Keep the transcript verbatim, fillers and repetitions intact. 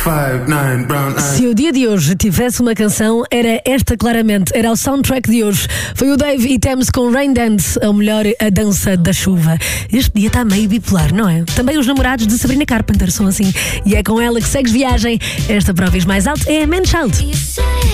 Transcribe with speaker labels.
Speaker 1: five, nine, brown eyes.
Speaker 2: Se o dia de hoje tivesse uma canção, era esta claramente, era o soundtrack de hoje. Foi o Dave e Thames com Rain Dance, ou melhor, a dança da chuva. Este dia está meio bipolar, não é? Também os namorados de Sabrina Carpenter são assim. E é com ela que segues viagem. Esta para ouvir mais alto é a Man Child.